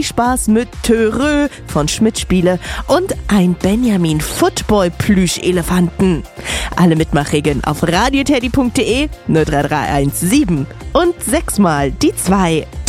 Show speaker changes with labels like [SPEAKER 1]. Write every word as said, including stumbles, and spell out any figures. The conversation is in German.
[SPEAKER 1] Spaß mit Törö von Schmidt Spiele und ein Benjamin Football Plüschelefanten. Alle Mitmachigen auf radioteddy punkt de null drei drei eins sieben und sechsmal die zwei.